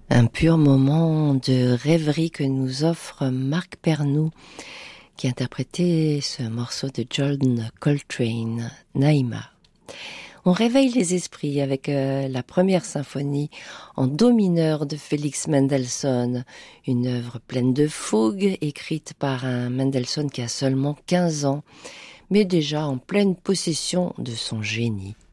Un pur moment de rêverie que nous offre Marc Pernoud, qui interprétait ce morceau de John Coltrane, Naïma. On réveille les esprits avec la première symphonie en do mineur de Félix Mendelssohn, une œuvre pleine de fougue, écrite par un Mendelssohn qui a seulement 15 ans, mais déjà en pleine possession de son génie.